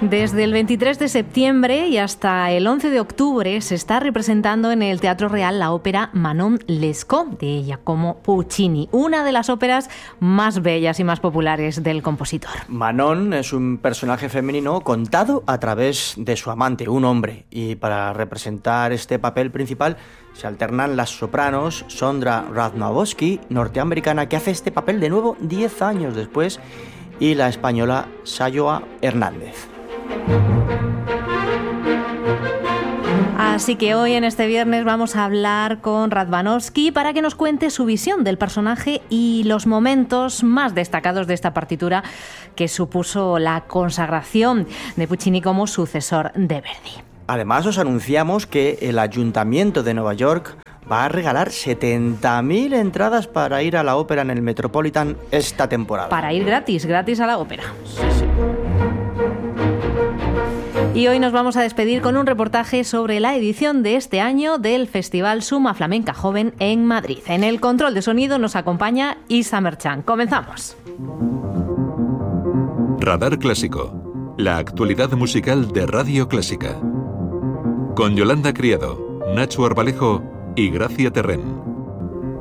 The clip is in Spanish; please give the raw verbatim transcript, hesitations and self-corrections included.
Desde el veintitrés de septiembre y hasta el once de octubre se está representando en el Teatro Real la ópera Manon Lescaut de Giacomo Puccini, una de las óperas más bellas y más populares del compositor. Manon es un personaje femenino contado a través de su amante, un hombre, y para representar este papel principal se alternan las sopranos Sondra Radnowski, norteamericana, que hace este papel de nuevo diez años después, y la española Sayoa Hernández. Así que hoy, en este viernes, vamos a hablar con Radwanowski para que nos cuente su visión del personaje y los momentos más destacados de esta partitura que supuso la consagración de Puccini como sucesor de Verdi. Además, os anunciamos que el Ayuntamiento de Nueva York va a regalar setenta mil entradas para ir a la ópera en el Metropolitan esta temporada. Para ir gratis, gratis a la ópera. Sí, sí. Y hoy nos vamos a despedir con un reportaje sobre la edición de este año del Festival Suma Flamenca Joven en Madrid. En el control de sonido nos acompaña Isa Merchan. Comenzamos. Radar Clásico, la actualidad musical de Radio Clásica. Con Yolanda Criado, Nacho Arbalejo y Gracia Terrén.